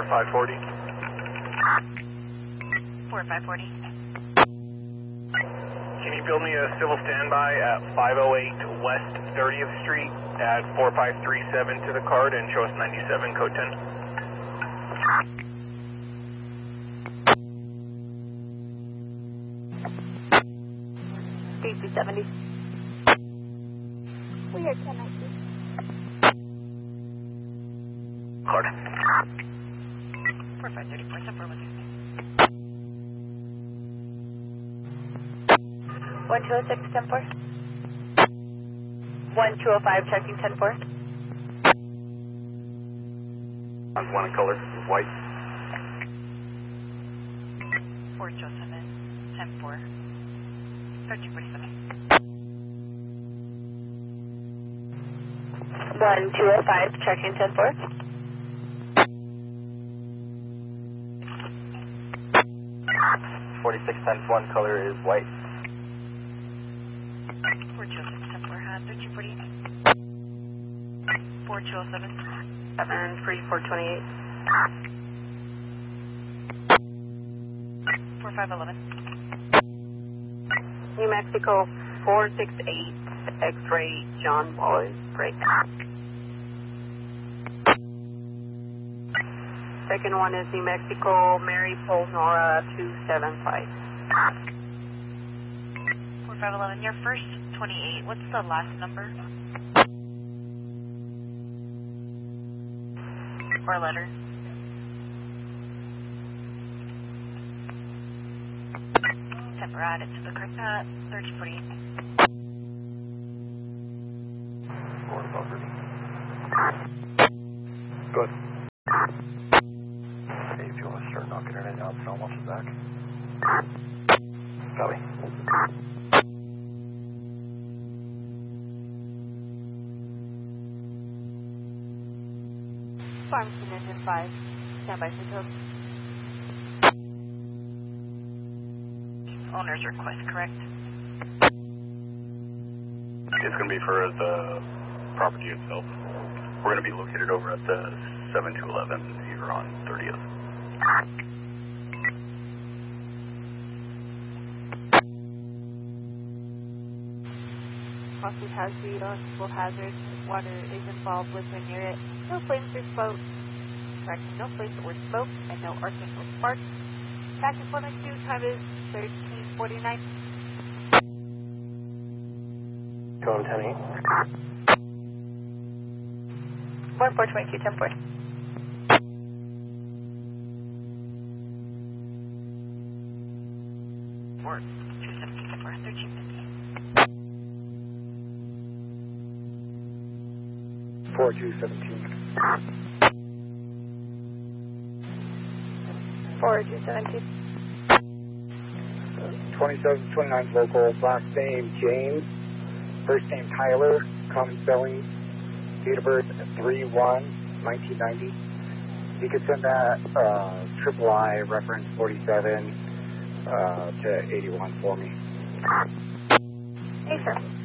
4540. 4540. Can you build me a civil standby at 508 West 30th Street, add 4537 to the card, and show us 97 code 10? DC70. We are 1090. Card. 4534, 1206, 10-4. 1205, checking 10-4. One in color, white. 427, 10-4. 1347. 1205, checking 10-4. 4610, one color is white. 426, 10-4, 1348. 4207. 428. 4511. New Mexico 468, X-ray, John Boy, break. Second one is New Mexico, Mary Polnora 275. 4511, your first 28, what's the last number? Or letter? Temperate, it's the correct 1348. Good. Hey, if you want to start knocking her in, I'll tell them back. Copy. Farmington Engine 5, standby for code. Owner's request, correct? It's going to be for the property itself. We're going to be located over at the 7211 here on 30th. Possibly has speed on full hazard. Water is involved when near it. No flames or smoke. Correct. No flames or smoke and no arcing or sparks. Tax informant 2, time is 1349. Code 10-8. 1422, 10-4. 217, 10-4, 1350. 4217. 4217. 2729 local, last name James, first name Tyler, common spelling, date of birth 3/1/1990. You could send that III reference 47 to 81 for me. Hey, sir.